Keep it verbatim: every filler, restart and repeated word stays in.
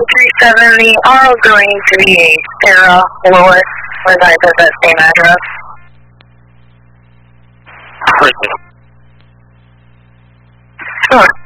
three seven, the R going to be Sarah Lewis, resides at that same address. Sure.